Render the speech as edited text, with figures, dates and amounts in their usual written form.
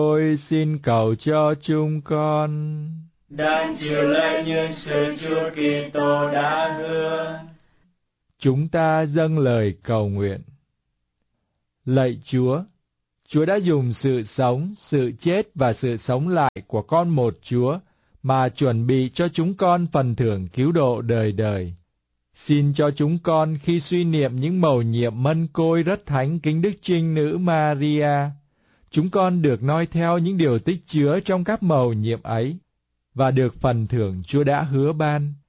Ôi xin cầu cho chúng con đang chịu lễ nhân sự Chúa Kitô đã hứa. Chúng ta dâng lời cầu nguyện. Lạy Chúa, Chúa đã dùng sự sống, sự chết và sự sống lại của con một Chúa mà chuẩn bị cho chúng con phần thưởng cứu độ đời đời. Xin cho chúng con khi suy niệm những mầu nhiệm mân côi rất thánh kính Đức Trinh Nữ Maria, chúng con được noi theo những điều tích chứa trong các mầu nhiệm ấy và được phần thưởng Chúa đã hứa ban.